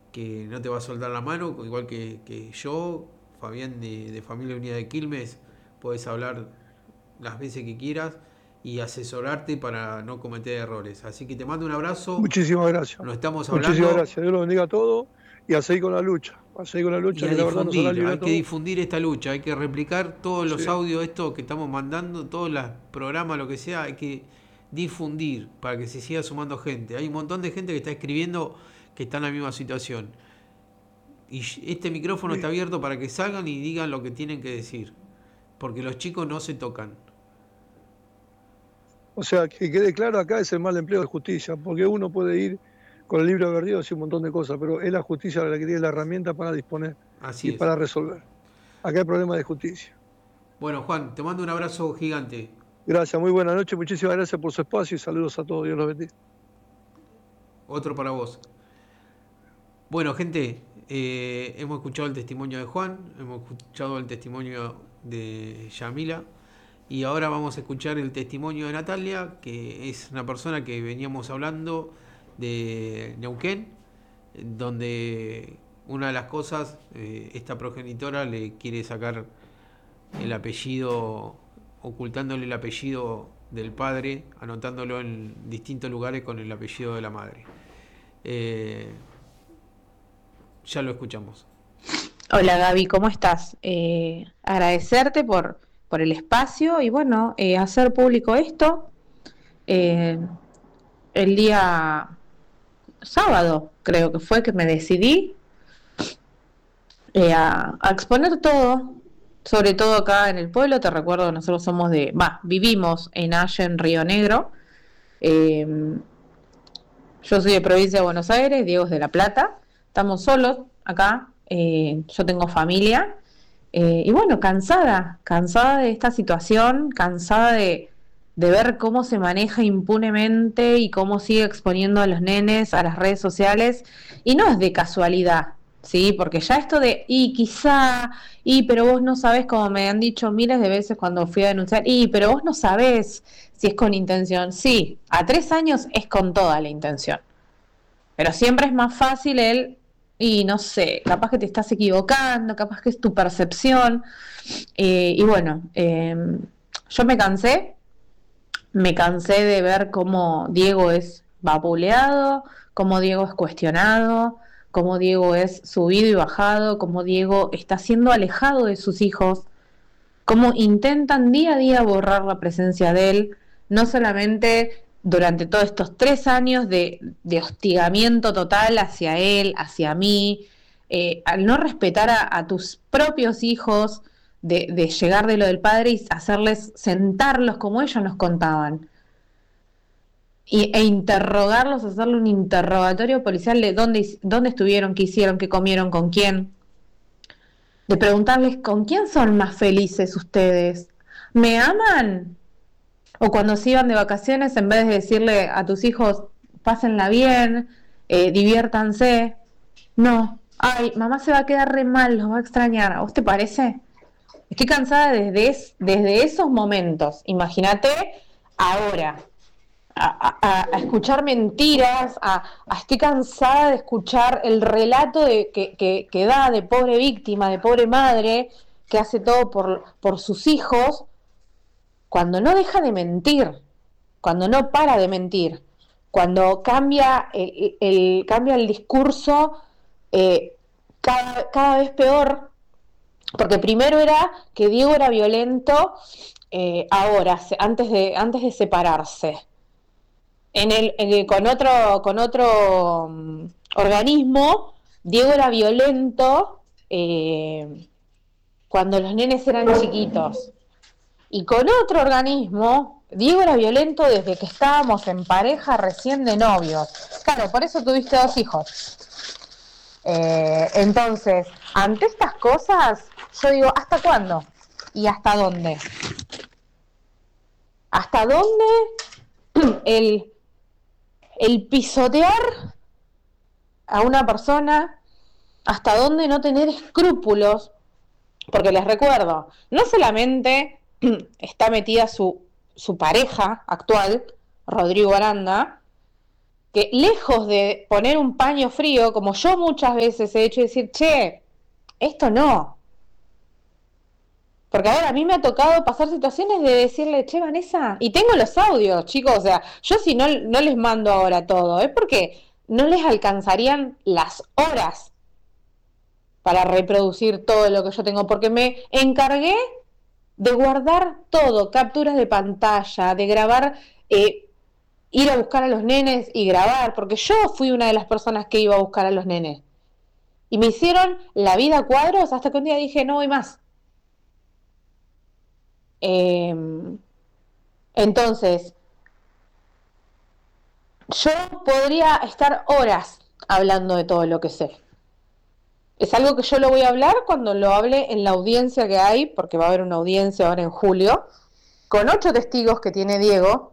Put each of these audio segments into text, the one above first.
que no te va a soltar la mano, igual que yo, Fabián de Familia Unida de Quilmes, podés hablar las veces que quieras y asesorarte para no cometer errores. Así que te mando un abrazo, Muchísimas gracias. nos estamos Muchísimas hablando gracias. Dios los bendiga a todos y a seguir con la lucha. A seguir con la y lucha a que la verdad nos hará difundir, libre a hay que todos. difundir esta lucha, hay que replicar todos los Sí. audios estos que estamos mandando, todos los programas, lo que sea, hay que difundir para que se siga sumando gente. Hay un montón de gente que está escribiendo que está en la misma situación. Y este micrófono está Bien. abierto para que salgan y digan lo que tienen que decir. Porque los chicos no se tocan. O sea, que quede claro acá es el mal empleo de justicia, porque uno puede ir con el libre albedrío y decir un montón de cosas, pero es la justicia la que tiene la herramienta para disponer Así y es. para resolver. Acá hay problema de justicia. Bueno, Juan, te mando un abrazo gigante. Gracias, muy buena noche, muchísimas gracias por su espacio y saludos a todos. Dios los bendiga. Otro para vos. Bueno, gente, hemos escuchado el testimonio de Juan, hemos escuchado el testimonio de Yamila y ahora vamos a escuchar el testimonio de Natalia, que es una persona que veníamos hablando de Neuquén, donde una de las cosas, esta progenitora le quiere sacar el apellido, ocultándole el apellido del padre, anotándolo en distintos lugares con el apellido de la madre. Eh, ya lo escuchamos. Hola Gaby, ¿cómo estás? Agradecerte por el espacio y bueno, hacer público esto. Eh, el día sábado creo que fue que me decidí a exponer todo, sobre todo acá en el pueblo. Te recuerdo, nosotros somos vivimos en Allen, Río Negro. Eh, yo soy de provincia de Buenos Aires, Diego es de La Plata. Estamos solos acá, yo tengo familia. Y bueno, cansada de esta situación, cansada de ver cómo se maneja impunemente y cómo sigue exponiendo a los nenes a las redes sociales. Y no es de casualidad, ¿sí? Porque ya esto pero vos no sabés, como me han dicho miles de veces cuando fui a denunciar, pero vos no sabés si es con intención. Sí, a 3 años es con toda la intención. Pero siempre es más fácil y no sé, capaz que te estás equivocando, capaz que es tu percepción. Y bueno, yo me cansé de ver cómo Diego es vapuleado, cómo Diego es cuestionado, cómo Diego es subido y bajado, cómo Diego está siendo alejado de sus hijos, cómo intentan día a día borrar la presencia de él, no solamente durante todos estos 3 años de hostigamiento total hacia él, hacia mí, al no respetar a tus propios hijos, de llegar de lo del padre y hacerles sentarlos como ellos nos contaban. E interrogarlos, hacerle un interrogatorio policial de dónde estuvieron, qué hicieron, qué comieron, con quién, de preguntarles con quién son más felices ustedes. ¿Me aman? O cuando se iban de vacaciones, en vez de decirle a tus hijos, pásenla bien, diviértanse, no, ay, mamá se va a quedar re mal, los va a extrañar. ¿A vos te parece? Estoy cansada desde esos momentos. Imagínate ahora. A escuchar mentiras, estoy cansada de escuchar el relato que da de pobre víctima, de pobre madre, que hace todo por sus hijos, cuando no deja de mentir, cuando no para de mentir, cuando cambia el discurso, cada vez peor, porque primero era que Diego era violento, ahora, antes de separarse. Con otro organismo, Diego era violento cuando los nenes eran chiquitos. Y con otro organismo, Diego era violento desde que estábamos en pareja recién de novios. Claro, por eso tuviste 2 hijos. Entonces, ante estas cosas, yo digo, ¿hasta cuándo? ¿Y hasta dónde? ¿Hasta dónde el pisotear a una persona? ¿Hasta dónde no tener escrúpulos? Porque les recuerdo, no solamente está metida su pareja actual, Rodrigo Aranda, que lejos de poner un paño frío, como yo muchas veces he hecho, decir, che, esto no. Porque a ver, a mí me ha tocado pasar situaciones de decirle, che, Vanessa, y tengo los audios, chicos, o sea, yo si no, no les mando ahora todo, es porque no les alcanzarían las horas para reproducir todo lo que yo tengo, porque me encargué de guardar todo, capturas de pantalla, de grabar, ir a buscar a los nenes y grabar, porque yo fui una de las personas que iba a buscar a los nenes. Y me hicieron la vida a cuadros hasta que un día dije, no voy más. Entonces, yo podría estar horas hablando de todo lo que sé. Es algo que yo lo voy a hablar cuando lo hable en la audiencia que hay, porque va a haber una audiencia ahora en julio, con 8 testigos que tiene Diego.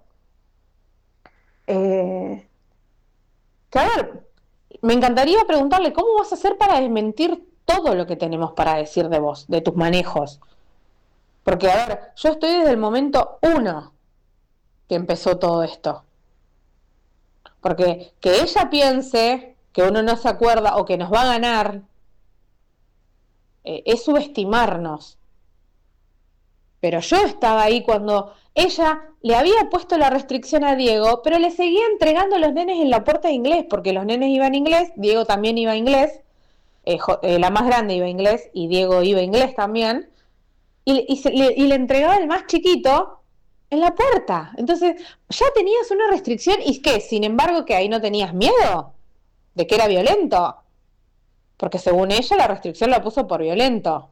Que a ver, me encantaría preguntarle, ¿cómo vas a hacer para desmentir todo lo que tenemos para decir de vos, de tus manejos? Porque, a ver, yo estoy desde el momento 1 que empezó todo esto. Porque que ella piense que uno no se acuerda o que nos va a ganar, es subestimarnos. Pero yo estaba ahí cuando ella le había puesto la restricción a Diego, pero le seguía entregando los nenes en la puerta de inglés, porque los nenes iban inglés, Diego también iba inglés, la más grande iba inglés y Diego iba inglés también, y le entregaba el más chiquito en la puerta. Entonces ya tenías una restricción, y ¿qué? Sin embargo, que ahí no tenías miedo de que era violento, porque según ella la restricción la puso por violento.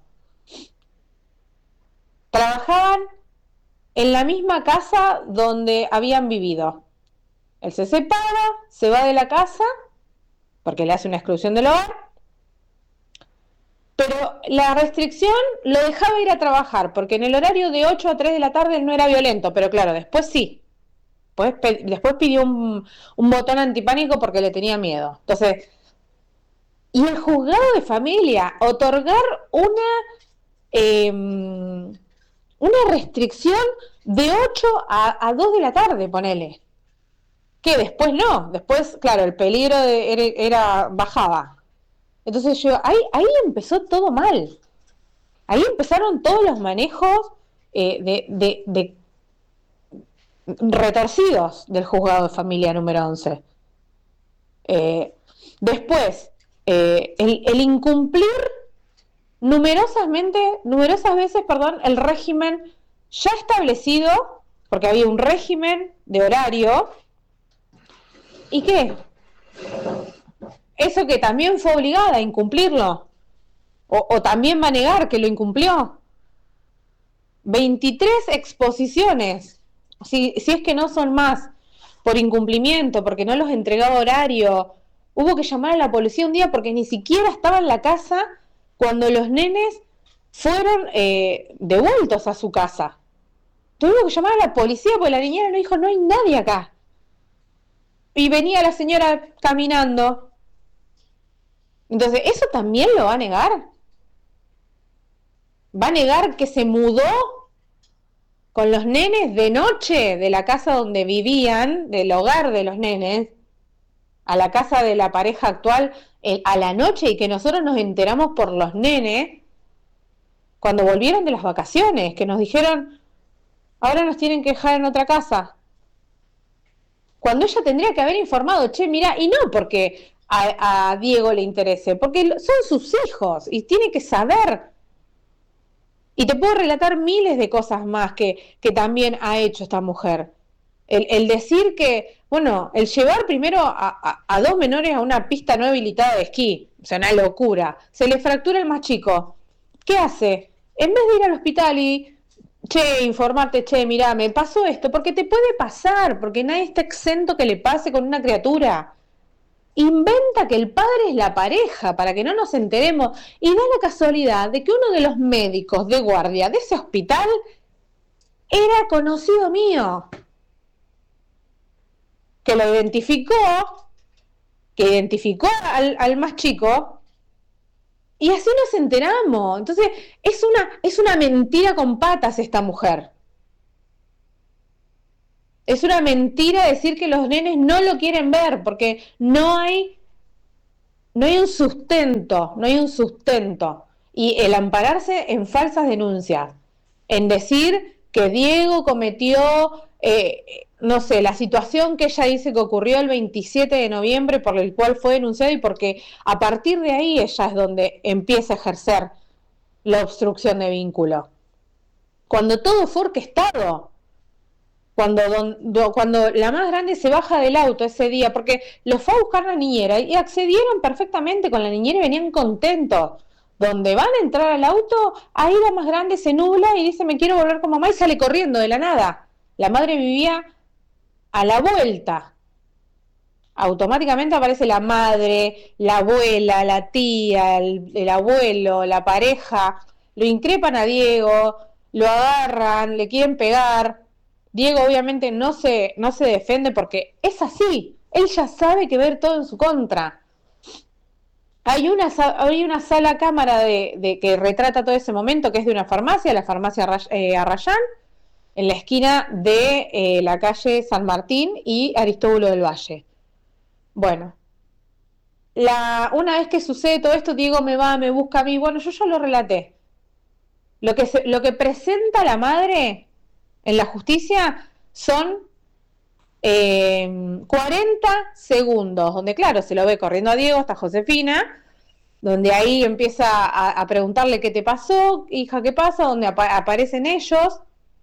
Trabajaban en la misma casa donde habían vivido. Él se separa, se va de la casa, porque le hace una exclusión del hogar, pero la restricción lo dejaba ir a trabajar, porque en el horario de 8 a 3 de la tarde él no era violento, pero claro, después sí. Después pidió un botón antipánico porque le tenía miedo. Entonces, y el juzgado de familia, otorgar una restricción de 8 a 2 de la tarde, ponele. Que después no, después, claro, el peligro bajaba. Entonces ahí empezó todo mal. Ahí empezaron todos los manejos de retorcidos del juzgado de familia número 11. Después, el incumplir numerosas veces, el régimen ya establecido, porque había un régimen de horario. ¿Y qué? Eso que también fue obligada a incumplirlo, o también va a negar que lo incumplió. 23 exposiciones, si es que no son más, por incumplimiento, porque no los entregaba horario. Hubo que llamar a la policía un día porque ni siquiera estaba en la casa cuando los nenes fueron devueltos a su casa. Tuvimos que llamar a la policía porque la niñera nos dijo, no hay nadie acá. Y venía la señora caminando. Entonces, ¿eso también lo va a negar? ¿Va a negar que se mudó con los nenes de noche de la casa donde vivían, del hogar de los nenes, a la casa de la pareja actual a la noche, y que nosotros nos enteramos por los nenes cuando volvieron de las vacaciones, que nos dijeron, ahora nos tienen que dejar en otra casa? Cuando ella tendría que haber informado, che, mira, y no porque a Diego le interese, porque son sus hijos y tiene que saber. Y te puedo relatar miles de cosas más que también ha hecho esta mujer. El decir que, bueno, el llevar primero a 2 menores a una pista no habilitada de esquí, o sea, una locura. Se le fractura el más chico. ¿Qué hace? En vez de ir al hospital y, che, informarte, che, mirá, me pasó esto, porque te puede pasar, porque nadie está exento que le pase con una criatura. Inventa que el padre es la pareja para que no nos enteremos, y da la casualidad de que uno de los médicos de guardia de ese hospital era conocido mío, que lo identificó, que identificó al más chico, y así nos enteramos. Entonces es una mentira con patas esta mujer. Es una mentira decir que los nenes no lo quieren ver, porque no hay un sustento, no hay un sustento. Y el ampararse en falsas denuncias, en decir que Diego cometió, no sé, la situación que ella dice que ocurrió el 27 de noviembre por el cual fue denunciado y porque a partir de ahí ella es donde empieza a ejercer la obstrucción de vínculo. Cuando todo fue orquestado. Cuando la más grande se baja del auto ese día, porque los fue a buscar la niñera y accedieron perfectamente con la niñera y venían contentos. Donde van a entrar al auto, ahí la más grande se nubla y dice me quiero volver con mamá y sale corriendo de la nada. La madre vivía a la vuelta. Automáticamente aparece la madre, la abuela, la tía, el abuelo, la pareja, lo increpan a Diego, lo agarran, le quieren pegar. Diego obviamente no se defiende porque es así, él ya sabe que ver todo en su contra. Hay una sala cámara de que retrata todo ese momento, que es de una farmacia, la farmacia Arrayán, en la esquina de la calle San Martín y Aristóbulo del Valle. Bueno, una vez que sucede todo esto, Diego me busca a mí, bueno, yo ya lo relaté. Lo que presenta la madre en la justicia son 40 segundos, donde claro, se lo ve corriendo a Diego hasta Josefina, donde ahí empieza a preguntarle qué te pasó, hija, qué pasa, donde aparecen ellos,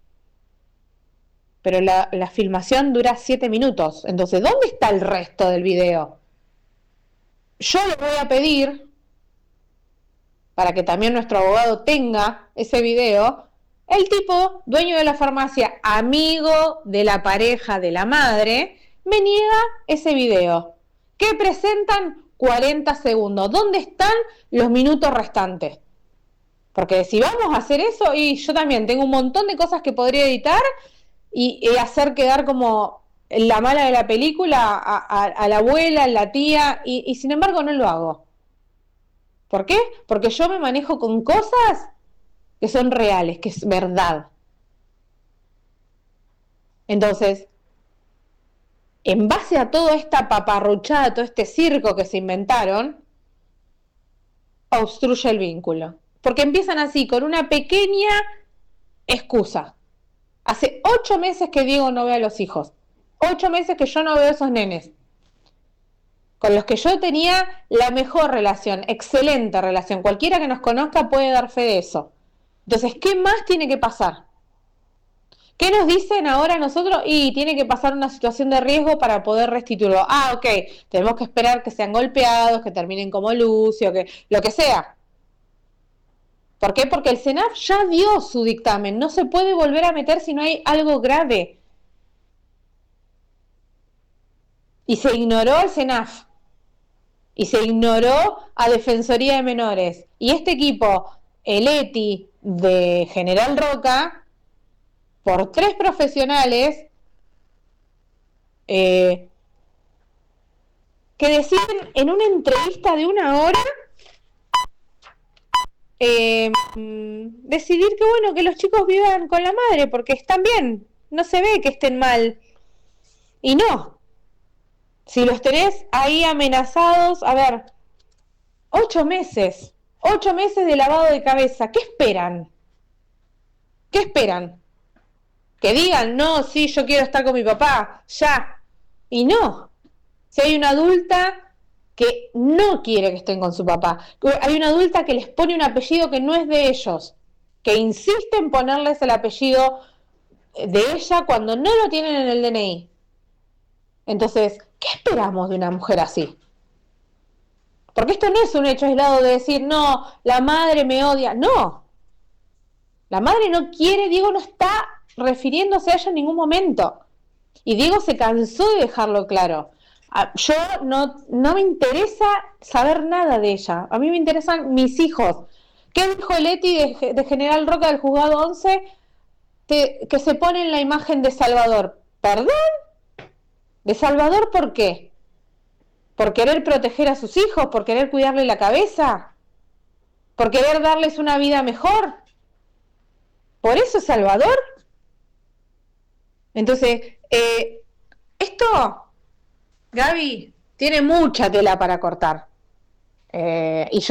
pero la filmación dura 7 minutos, entonces, ¿dónde está el resto del video? Yo le voy a pedir, para que también nuestro abogado tenga ese video, el tipo, dueño de la farmacia, amigo de la pareja de la madre, me niega ese video. ¿Qué presentan? 40 segundos. ¿Dónde están los minutos restantes? Porque si vamos a hacer eso, y yo también tengo un montón de cosas que podría editar y hacer quedar como la mala de la película a la abuela, a la tía, y sin embargo no lo hago. ¿Por qué? Porque yo me manejo con cosas que son reales, que es verdad. Entonces, en base a toda esta paparruchada, todo este circo que se inventaron, obstruye el vínculo. Porque empiezan así, con una pequeña excusa. Hace 8 meses que Diego no ve a los hijos. 8 meses que yo no veo a esos nenes. Con los que yo tenía la mejor relación, excelente relación. Cualquiera que nos conozca puede dar fe de eso. Entonces, ¿qué más tiene que pasar? ¿Qué nos dicen ahora nosotros? Y tiene que pasar una situación de riesgo para poder restituirlo. Ah, ok, tenemos que esperar que sean golpeados, que terminen como Lucio, que lo que sea. ¿Por qué? Porque el CENAF ya dio su dictamen. No se puede volver a meter si no hay algo grave. Y se ignoró al CENAF. Y se ignoró a Defensoría de Menores. Y este equipo, el ETI de General Roca, por 3 profesionales que deciden en una entrevista de 1 hora decidir que bueno, que los chicos vivan con la madre porque están bien, no se ve que estén mal. Y no, si los tenés ahí amenazados, a ver, 8 meses de lavado de cabeza, ¿qué esperan? ¿Qué esperan? Que digan, no, sí, yo quiero estar con mi papá, ya. Y no. Si hay una adulta que no quiere que estén con su papá, hay una adulta que les pone un apellido que no es de ellos, que insiste en ponerles el apellido de ella cuando no lo tienen en el DNI. Entonces, ¿qué esperamos de una mujer así? Porque esto no es un hecho aislado de decir, no, la madre me odia. No. La madre no quiere, Diego no está refiriéndose a ella en ningún momento. Y Diego se cansó de dejarlo claro. Yo no me interesa saber nada de ella. A mí me interesan mis hijos. ¿Qué dijo el ETI de General Roca del Juzgado 11? Que se pone en la imagen de Salvador. ¿Perdón? ¿De Salvador por qué? ¿Por querer proteger a sus hijos? ¿Por querer cuidarle la cabeza? ¿Por querer darles una vida mejor? ¿Por eso es Salvador? Entonces, esto, Gaby, tiene mucha tela para cortar. Y yo